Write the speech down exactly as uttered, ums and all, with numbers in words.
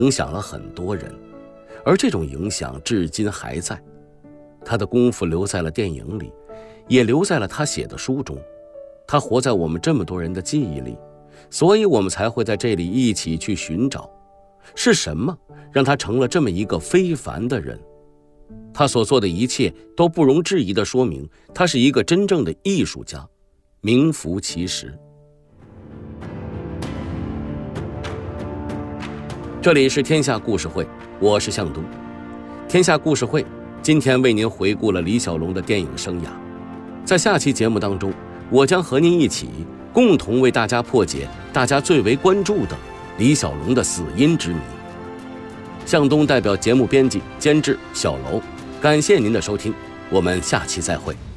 影响了很多人，而这种影响至今还在。他的功夫留在了电影里，也留在了他写的书中，他活在我们这么多人的记忆里，所以我们才会在这里一起去寻找，是什么让他成了这么一个非凡的人。他所做的一切都不容置疑地说明他是一个真正的艺术家，名副其实。这里是天下故事会，我是向东。天下故事会今天为您回顾了李小龙的电影生涯，在下期节目当中，我将和您一起共同为大家破解大家最为关注的李小龙的死因之谜。向东代表节目编辑监制小楼，感谢您的收听，我们下期再会。